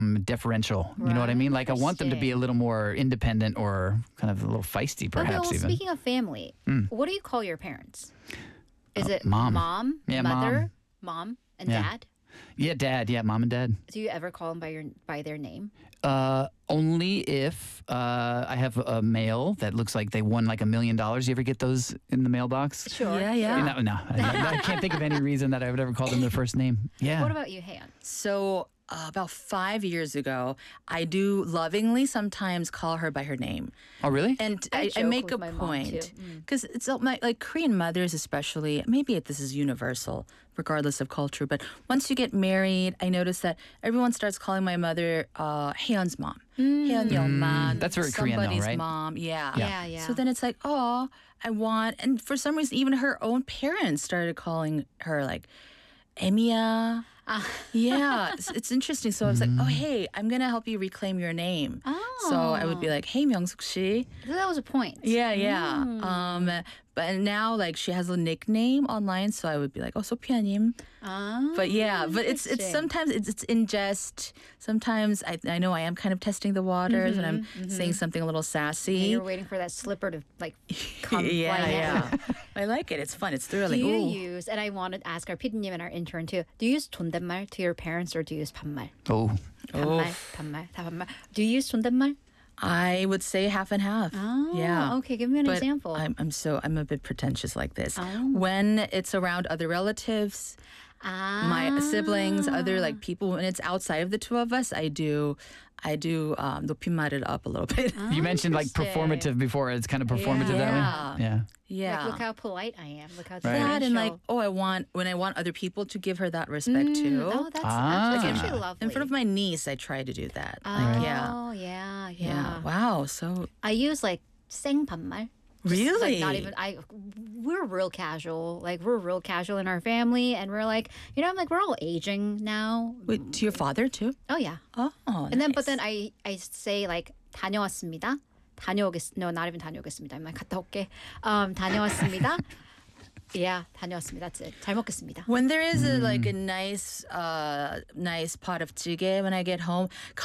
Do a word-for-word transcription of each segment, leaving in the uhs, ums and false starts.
mm, deferential. You know what I mean? Like I want them to be a little more independent or kind of a little feisty, Okay, perhaps well, even. speaking of family, Mm. what do you call your parents? Is it mom. mom, Yeah, mother, mom, and Yeah. dad? Yeah, dad. Yeah, mom and dad. Do you ever call them by your by their name? Uh, only if uh, I have a mail that looks like they won like a million dollars. You ever get those in the mailbox? Sure. Yeah, yeah. No, no. I, I can't think of any reason that I would ever call them their first name. Yeah. What about you, Han? So uh, about five years ago, I do lovingly sometimes call her by her name. Oh, really? And I I, I joke make with a my mom, point too. Mm. because it's all my, like Korean mothers, especially. Maybe it, this is universal, regardless of culture. But once you get married, I notice that everyone starts calling my mother uh, Haeyeon's mom. Haeyeon 엄마. That's very Korean though, somebody's right? mom. Yeah. Yeah, yeah. So then it's like, oh, I want, and for some reason, even her own parents started calling her like Emiya. Ah. Yeah, it's, it's interesting. So I was like, oh, hey, I'm gonna help you reclaim your name. So I would be like, hey, Myeong-suk shi. So that was a point. Yeah, yeah. Um, but now like she has a nickname online, so I would be like, oh, Sophia님. Ah, But yeah, but it's it's interesting. sometimes it's, it's in jest. Sometimes I I know I am kind of testing the waters when I'm saying something a little sassy. You're waiting for that slipper to like come yeah, flying yeah. out. I like it. It's fun. It's Do thrilling. you Ooh. use, and I wanted to ask our 피디님 and our intern too, do you use 존댓말 to your parents or do you use 반말? Oh. 반말, Oof. 반말, 다 반말. Do you use 존댓말? I would say half and half. Oh, yeah. okay. Give me an But example. I'm, I'm so I'm a bit pretentious like this. Oh. When it's around other relatives, ah. my siblings, other like people, when it's outside of the two of us, I do, I do um, 높임말을 up a little bit. You mentioned like Interesting. performative before. It's kind of performative that Yeah. way. Yeah. Yeah. Like, look how polite I am. Look how Right. that and like, deferential. oh, I want when I want other people to give her that respect too. Oh, that's, Ah. that's actually lovely. In front of my niece, I try to do that. Oh, Like, yeah. yeah, yeah. yeah, Wow. So I use like 생반말. Just, really, Like not even I. We're real casual. Like we're real casual in our family, and we're like, you know, I'm like we're all aging now. Wait, to your father too? Oh yeah. Oh, And then, but nice. then I I say like 다녀왔습니다. 다녀오겠. No, not even 다녀오겠습니다. I'm like 갔다 올게. Um, 다녀왔습니다. Yeah, 다녀왔습니다. That's it. 잘 먹겠습니다. When there is a like a nice, uh, nice pot of jjigae when I get home,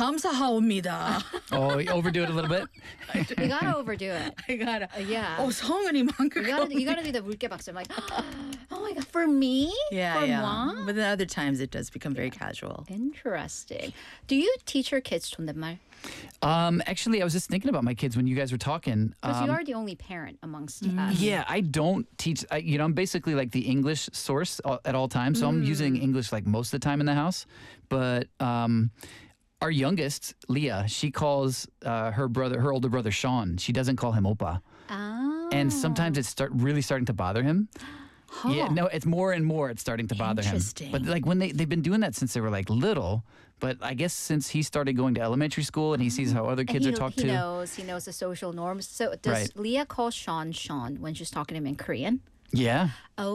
감사합니다. Oh, you overdo it a little bit. You gotta overdo it. I gotta. Yeah. Oh, so many mangas. You gotta, you gotta do the 물개박수. I'm like, oh my god, for me? Yeah, for yeah. moi? But then other times it does become very casual. Interesting. Do you teach your kids 존댓말? Um, actually, I was just thinking about my kids when you guys were talking. Because Um, you are the only parent amongst us. Yeah, I don't teach. I, you know, I'm basically like the English source a- at all times, so I'm using English like most of the time in the house. But um, our youngest, Leah, she calls uh, her brother, her older brother, Sean. She doesn't call him Opa, Oh. and sometimes it's start really starting to bother him. Yeah, no, it's more and more it's starting to bother him. Interesting. But like when they they've been doing that since they were like little. But I guess since he started going to elementary school and he sees how other And kids he, are talked he to. knows he knows the social norms. So does Right. Leah call Sean Sean when she's talking to him in Korean? Yeah.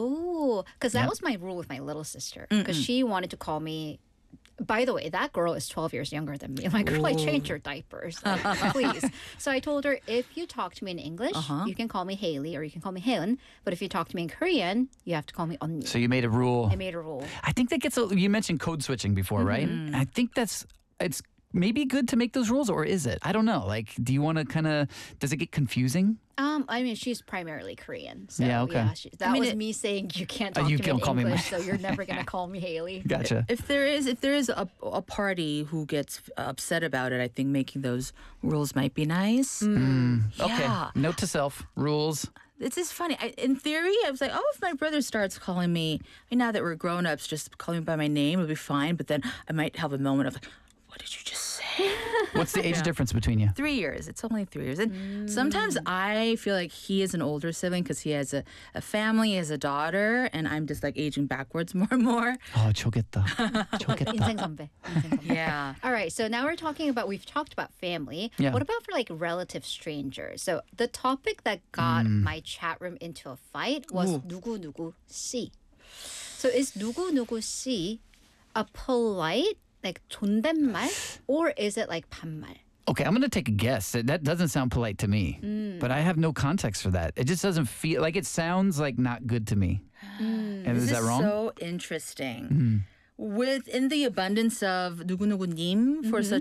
Oh, because that Yep. was my rule with my little sister. Because she wanted to call me. By the way, that girl is twelve years younger than me. I'm like, girl, I changed your diapers. Like, please. So I told her, if you talk to me in English, Uh-huh. you can call me Haley or you can call me Haeun. But if you talk to me in Korean, you have to call me 언니. So you made a rule. I made a rule. I think that gets a, you mentioned code switching before, right? I think that's it's maybe good to make those rules, or is it? I don't know. Like, do you want to kind of? Does it get confusing? Um, I mean, she's primarily Korean. So, Yeah, okay. she, that mean, was it- me saying you can't Oh, talk you to me don't in call me English, my- so you're never gonna call me Haley. Gotcha. If there is, if there is a, a party who gets upset about it, I think making those rules might be nice. Okay. Yeah. Note to self: rules. It's just funny. I, in theory, I was like, oh, if my brother starts calling me, I mean, now that we're grown ups, just calling me by my name would be fine. But then I might have a moment of like, what did you just say? What's the age difference between you? Three years. It's only three years. And sometimes I feel like he is an older sibling because he has a, a family, he has a daughter, and I'm just like aging backwards more and more. Oh, 좋겠다. 좋겠다. 인생 선배. 인생 선배. Yeah. All right, so now we're talking about, we've talked about family. Yeah. What about for like relative strangers? So the topic that got my chat room into a fight was 누구 누구 씨. So is 누구 누구 씨 a polite, like 존댓말, or is it like 반말? Okay, I'm going to take a guess. That- That doesn't sound polite to me, but I have no context for that. It just doesn't feel like it sounds like not good to me. And This is that wrong? so interesting. within the abundance of 누구누구님 for such